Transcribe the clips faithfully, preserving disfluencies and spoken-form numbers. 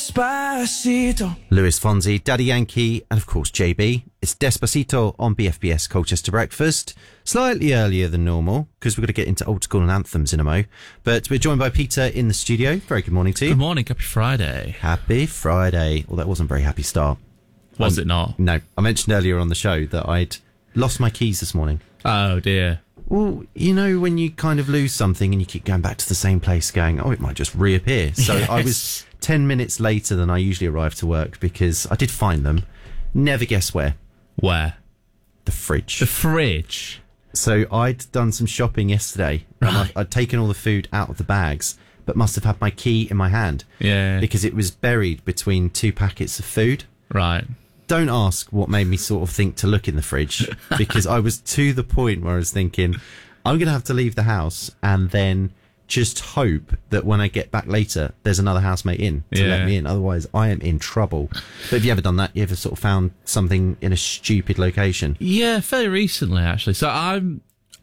Despacito. Luis Fonsi, Daddy Yankee, and of course J B. It's Despacito on B F B S Colchester Breakfast. Slightly earlier than normal, because we're going to get into old school and anthems in a mo. But we're joined by Peter in the studio. Very good morning to you. Good morning, happy Friday. Happy Friday. Well, that wasn't a very happy start. Was um, it not? No. I mentioned earlier on the show that I'd lost my keys this morning. Oh, dear. Well, you know when you kind of lose something and you keep going back to the same place going, oh, it might just reappear. So Yes. I was ten minutes later than I usually arrive to work because I did find them. Never guess where. Where? The fridge. The fridge. So I'd done some shopping yesterday and Right. I'd, I'd taken all the food out of the bags, but must have had my key in my hand Yeah. because it was buried between two packets of food. Right. Don't ask what made me sort of think to look in the fridge because I was to the point where I was thinking, I'm going to have to leave the house and then just hope that when I get back later, there's another housemate in to Yeah. let me in. Otherwise, I am in trouble. But have you ever done that? You ever sort of found something in a stupid location? Yeah, fairly recently, actually. So I'm,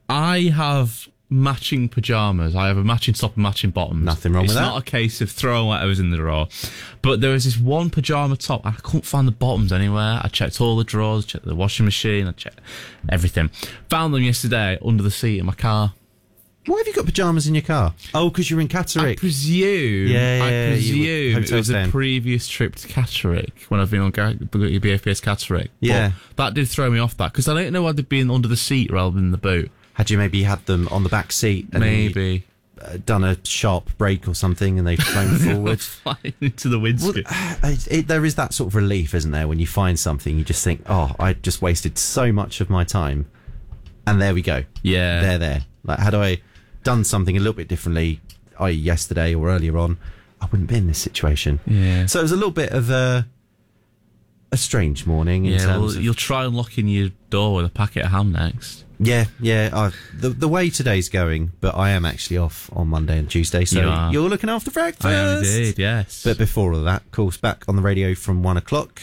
I have matching pyjamas. I have a matching top and matching bottoms. Nothing wrong it's with that. It's not a case of throwing whatever's in the drawer. But there was this one pyjama top. I couldn't find the bottoms anywhere. I checked all the drawers, checked the washing machine, I checked everything. Found them yesterday under the seat in my car. Why have you got pyjamas in your car? Oh, because you're in I Catterick. presume, Yeah, I yeah, you presume were it was hotel a staying. previous trip to Catterick when I've been on Ga- B F B S Catterick. Yeah. But that did throw me off that because I didn't know why they'd been under the seat rather than the boot. Had you maybe had them on the back seat and Maybe. uh, done a sharp break or something and they've flown forward? Flying into the Well, windscreen. it, it, there is that sort of relief, isn't there, when you find something, you just think, oh, I just wasted so much of my time. And there we go. Yeah. They're there. Like, had I done something a little bit differently, that is yesterday or earlier on, I wouldn't be in this situation. Yeah. So it was a little bit of a, a strange morning in Yeah, terms well, of... you'll try unlocking your door with a packet of ham next. Yeah, yeah. I, the the way today's going, but I am actually off on Monday and Tuesday, so You are. you're looking after breakfast. I am indeed, yes. But before all of that, of course, back on the radio from one o'clock.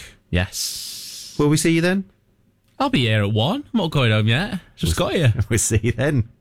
yes. Will we see you then? I'll be here at one. I'm not going home yet. Just got here. We'll see you then.